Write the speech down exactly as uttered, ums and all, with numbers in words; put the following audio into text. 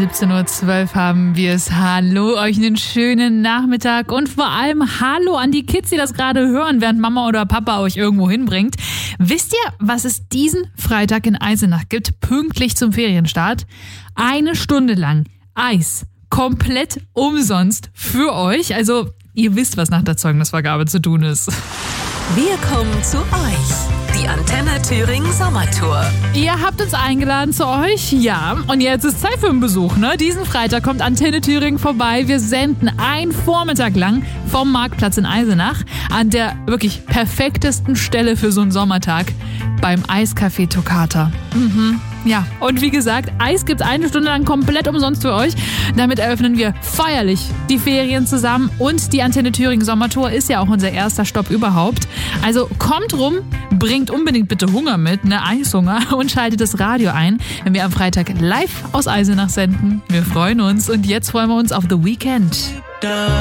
siebzehn Uhr zwölf haben wir es. Hallo, euch einen schönen Nachmittag und vor allem Hallo an die Kids, die das gerade hören, während Mama oder Papa euch irgendwo hinbringt. Wisst ihr, was es diesen Freitag in Eisenach gibt, pünktlich zum Ferienstart? Eine Stunde lang Eis, komplett umsonst für euch. Also ihr wisst, was nach der Zeugnisvergabe zu tun ist. Wir kommen zu euch. Die Antenne Thüringen Sommertour. Ihr habt uns eingeladen zu euch, ja. Und jetzt ist Zeit für einen Besuch, ne? Diesen Freitag kommt Antenne Thüringen vorbei. Wir senden einen Vormittag lang vom Marktplatz in Eisenach an der wirklich perfektesten Stelle für so einen Sommertag, beim Eiscafé Toccata. Mhm. Ja, und wie gesagt, Eis gibt's eine Stunde lang komplett umsonst für euch. Damit eröffnen wir feierlich die Ferien zusammen und die Antenne Thüringen Sommertour ist ja auch unser erster Stopp überhaupt. Also kommt rum, bringt unbedingt bitte Hunger mit, ne, Eishunger, und schaltet das Radio ein, wenn wir am Freitag live aus Eisenach senden. Wir freuen uns und jetzt freuen wir uns auf The Weeknd.